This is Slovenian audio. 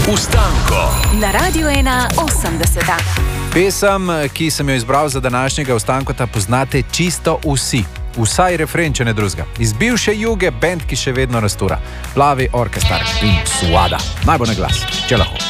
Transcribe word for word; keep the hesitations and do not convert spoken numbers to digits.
Ustanko na Radiu ena osemdeset. Pesem, ki sem jo izbral za današnjega Ustankota, poznate čisto vsi. Vsaj refren, če ne drugega. Iz bivše Juge, bend, ki še vedno rastura. Plavi orkestar in Suada. Naj bo na glas, če lahko.